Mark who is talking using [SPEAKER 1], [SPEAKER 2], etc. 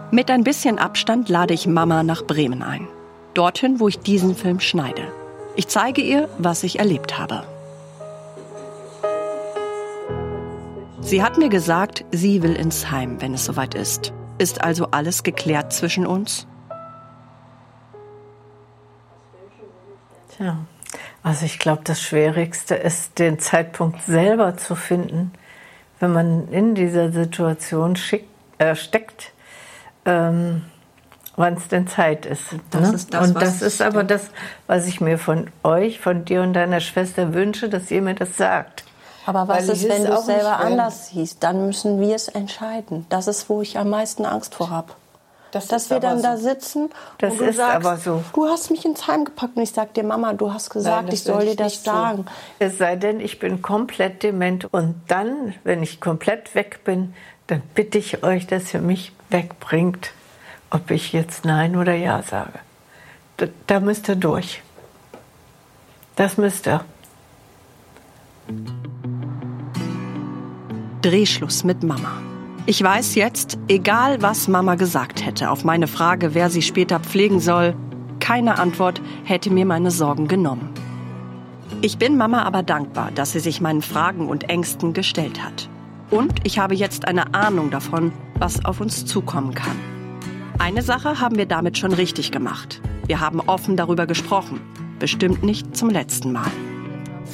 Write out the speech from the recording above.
[SPEAKER 1] Mit ein bisschen Abstand lade ich Mama nach Bremen ein. Dorthin, wo ich diesen Film schneide. Ich zeige ihr, was ich erlebt habe. Sie hat mir gesagt, sie will ins Heim, wenn es soweit ist. Ist also alles geklärt zwischen uns?
[SPEAKER 2] Tja, also ich glaube, das Schwierigste ist, den Zeitpunkt selber zu finden, wenn man in dieser Situation steckt, wann es denn Zeit ist. Ne? Das ist aber das, was ich mir von euch, von dir und deiner Schwester wünsche, dass ihr mir das sagt.
[SPEAKER 3] Aber was ist, wenn du es selber anders siehst? Dann müssen wir es entscheiden. Das ist, wo ich am meisten Angst vor habe. Dass wir dann da sitzen
[SPEAKER 2] und du sagst,
[SPEAKER 3] du hast mich ins Heim gepackt. Und ich sag dir, Mama, du hast gesagt, nein, ich soll dir das sagen.
[SPEAKER 2] Es sei denn, ich bin komplett dement. Und dann, wenn ich komplett weg bin, dann bitte ich euch, dass ihr mich wegbringt. Ob ich jetzt Nein oder Ja sage. Da müsst ihr durch. Das müsst ihr.
[SPEAKER 1] Drehschluss mit Mama. Ich weiß jetzt, egal was Mama gesagt hätte auf meine Frage, wer sie später pflegen soll, keine Antwort hätte mir meine Sorgen genommen. Ich bin Mama aber dankbar, dass sie sich meinen Fragen und Ängsten gestellt hat. Und ich habe jetzt eine Ahnung davon, was auf uns zukommen kann. Eine Sache haben wir damit schon richtig gemacht. Wir haben offen darüber gesprochen. Bestimmt nicht zum letzten Mal.